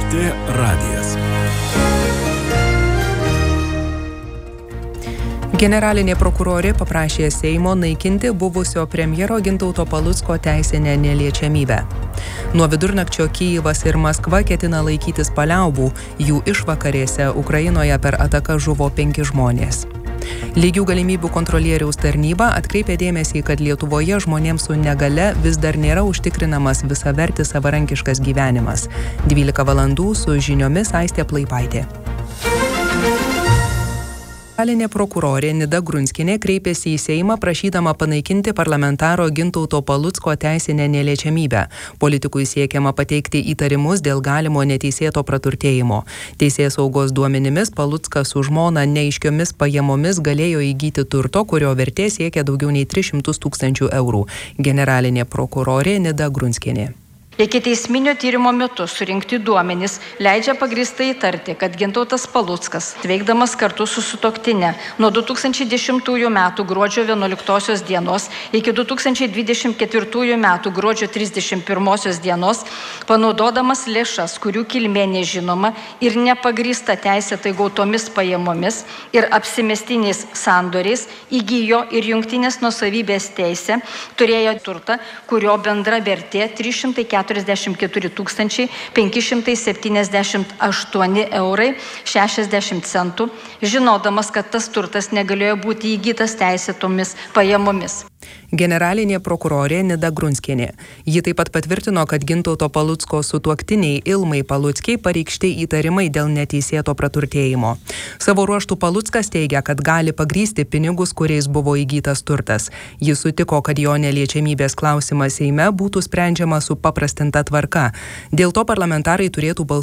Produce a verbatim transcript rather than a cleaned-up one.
Lrt radijas. Generalinė prokurorė paprašė Seimo naikinti buvusio premjero Gintauto Palucko teisinę neliečiamybę. Nuo vidurnakčio Kijevas ir Maskva ketina laikytis paliaubų, jų išvakarėse Ukrainoje per ataką žuvo penki žmonės. Lygių galimybių kontrolieriaus tarnyba atkreipė dėmesį, kad Lietuvoje žmonėms su negale vis dar nėra užtikrinamas visavertis savarankiškas gyvenimas. dvylika valandų su žiniomis Aistė Plaipaitė. Generalinė prokurorė Nida Grunskienė kreipėsi į Seimą prašydama panaikinti parlamentaro Gintauto Palucko teisinę neliečiamybę. Politikui siekiama pateikti įtarimus dėl galimo neteisėto praturtėjimo. Teisėsaugos duomenimis Paluckas su žmona neaiškiomis pajamomis galėjo įgyti turto, kurio vertė siekia daugiau nei tris šimtus tūkstančių eurų. Generalinė prokurorė Nida Grunskienė. Ikiteisminio tyrimo metu surinkti duomenys leidžia pagrįstai įtarti, kad Gintautas Paluckas, veikdamas kartu su sutuoktinė nuo du tūkstančiai dešimtųjų metų gruodžio vienuoliktosios dienos iki du tūkstančiai dvidešimt ketvirtųjų metų gruodžio trisdešimt pirmosios dienos, panaudodamas lėšas, kurių kilmė nežinoma ir nepagrįsta teisėtai gautomis pajamomis ir apsimestiniais sandoriais, įgijo ir jungtinės nuosavybės teisę, turėjo turtą, kurio bendra vertė trys šimtai keturiasdešimt keturi tūkstančiai penki šimtai septyniasdešimt aštuoni eurai šešiasdešimt centų, žinodamas, kad tas turtas negalėjo būti įgytas teisėtomis pajamomis. Generalinė prokurorė Nida Grunskienė. Ji taip pat patvirtino, kad Gintauto Palucko sutuoktiniai Ilmai Paluckiai pareikšti įtarimai dėl neteisėto praturtėjimo. Savo ruožtų Paluckas teigia, kad gali pagrysti pinigus, kuriais buvo įgytas turtas. Jis sutiko, kad jo neliečiamybės klausimas Seime būtų sprendžiama supaprastinta tvarka. Dėl to parlamentarai turėtų balsuoti